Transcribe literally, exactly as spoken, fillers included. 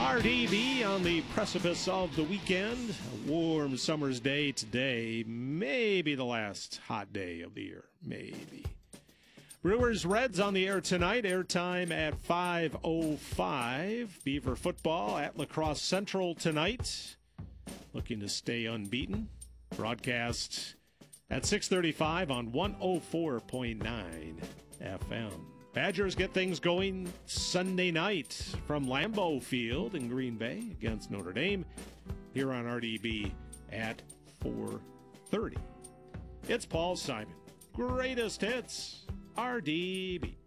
R D B on the precipice of the weekend. A warm summer's day today. Maybe the last hot day of the year. Maybe. Brewers Reds on the air tonight. Airtime at five oh five. Beaver football at La Crosse Central tonight. Looking to stay unbeaten. Broadcast at six thirty-five on one oh four point nine F M. Badgers get things going Sunday night from Lambeau Field in Green Bay against Notre Dame here on R D B at four thirty. It's Paul Simon. Greatest hits, R D B.